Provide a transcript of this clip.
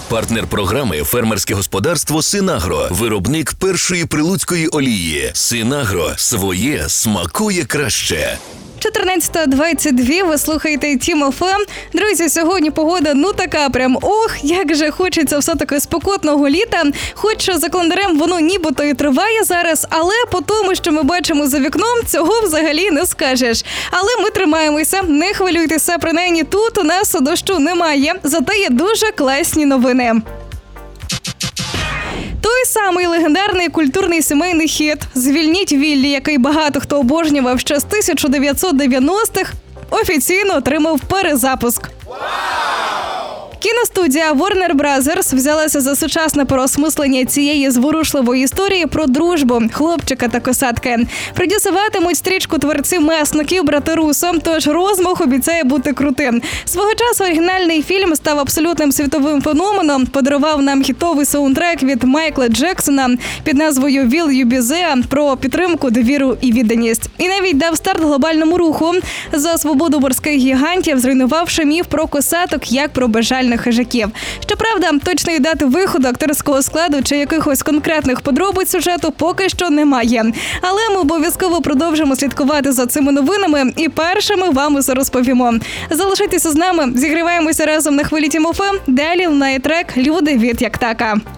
Партнер програми «Фермерське господарство Синагро». Виробник першої прилуцької олії. Синагро. Своє смакує краще. 14:22, ви слухаєте Тім ФМ. Друзі, сьогодні погода така прям, як же хочеться все-таки спекотного літа. Хоч за календарем воно нібито і триває зараз, але по тому, що ми бачимо за вікном, цього взагалі не скажеш. Але ми тримаємося, не хвилюйтеся, принаймні тут у нас дощу немає, зате є дуже класні новини. Той самий легендарний культурний сімейний хіт «Звільніть Віллі», який багато хто обожнював ще з 1990-х, офіційно отримав перезапуск. Кіностудія Warner Brothers взялася за сучасне переосмислення цієї зворушливої історії про дружбу хлопчика та косатки. Продюсуватимуть стрічку творці месників брати Руссо, тож розмах обіцяє бути крутим. Свого часу оригінальний фільм став абсолютним світовим феноменом, подарував нам хітовий саундтрек від Майкла Джексона під назвою «Will You Be There» про підтримку, довіру і відданість. І навіть дав старт глобальному руху за свободу морських гігантів, зруйнувавши міф про косаток як про безжальних хижаків. Щоправда, точної дати виходу акторського складу чи якихось конкретних подробиць сюжету поки що немає. Але ми обов'язково продовжимо слідкувати за цими новинами і першими вам усе розповімо. Залишайтеся з нами, зігріваємося разом на хвилі Тім ФМ. Далі лунає трек «Люди від Яктака».